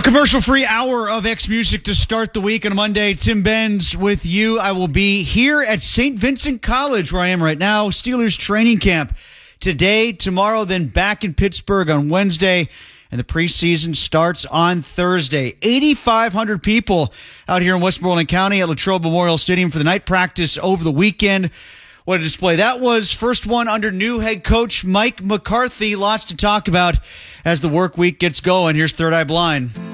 Commercial-free hour of X Music to start the week on a Monday. Tim Benz with you. I will be here at St. Vincent College, where I am right now. Steelers training camp today, tomorrow, then back in Pittsburgh on Wednesday. And the preseason starts on Thursday. 8,500 people out here in Westmoreland County at Latrobe Memorial Stadium for the night practice over the weekend. What a display that was. First one under new head coach Mike McCarthy. Lots to talk about as the work week gets going. Here's Third Eye Blind.